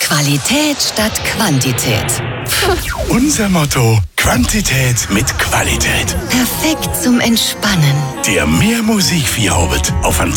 Qualität statt Quantität. Unser Motto: Quantität mit Qualität. Perfekt zum Entspannen. Der Mehr Musik für Hobbit auf